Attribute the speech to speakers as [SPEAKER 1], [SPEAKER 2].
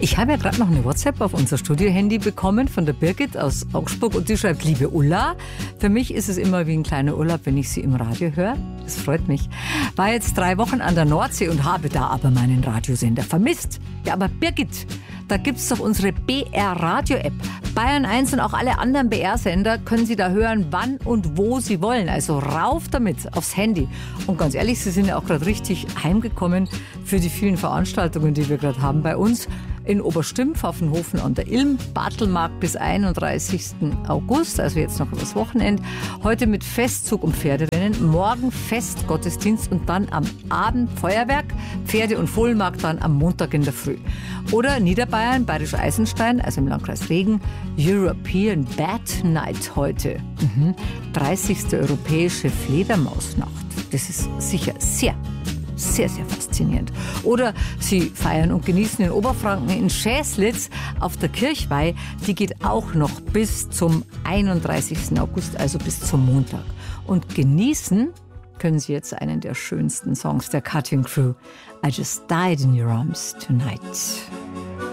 [SPEAKER 1] Ich habe ja gerade noch eine WhatsApp auf unser Studio-Handy bekommen von der Birgit aus Augsburg und die schreibt, liebe Ulla, für mich ist es immer wie ein kleiner Urlaub, wenn ich Sie im Radio höre. Das freut mich. War jetzt 3 Wochen an der Nordsee und habe da aber meinen Radiosender vermisst. Ja, aber Birgit, da gibt's doch unsere BR-Radio-App. Bayern 1 und auch alle anderen BR-Sender können Sie da hören, wann und wo Sie wollen. Also rauf damit aufs Handy. Und ganz ehrlich, Sie sind ja auch gerade richtig heimgekommen für die vielen Veranstaltungen, die wir gerade haben bei uns. In Oberstimm, Pfaffenhofen an der Ilm, Bartelmarkt bis 31. August, also jetzt noch übers Wochenende. Heute mit Festzug und Pferderennen, morgen Festgottesdienst und dann am Abend Feuerwerk, Pferde- und Fohlenmarkt dann am Montag in der Früh. Oder Niederbayern, Bayerisch Eisenstein, also im Landkreis Regen, European Bat Night heute. 30. europäische Fledermausnacht. Das ist sicher sehr faszinierend. Oder Sie feiern und genießen in Oberfranken in Schäslitz auf der Kirchweih. Die geht auch noch bis zum 31. August, also bis zum Montag. Und genießen können Sie jetzt einen der schönsten Songs der Cutting Crew. I Just Died in Your Arms Tonight.